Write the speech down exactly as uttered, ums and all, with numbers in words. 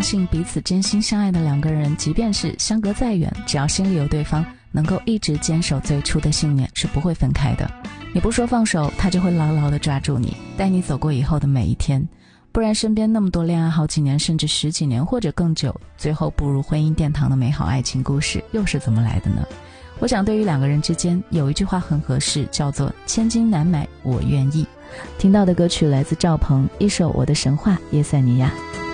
信彼此真心相爱的两个人，即便是相隔再远，只要心里有对方，能够一直坚守最初的信念，是不会分开的。你不说放手，他就会牢牢地抓住你，带你走过以后的每一天。不然身边那么多恋爱好几年甚至十几年或者更久，最后步入婚姻殿堂的美好爱情故事又是怎么来的呢？我想对于两个人之间有一句话很合适，叫做千金难买我愿意。听到的歌曲来自赵鹏，一首《我的神话》，叶塞尼亚。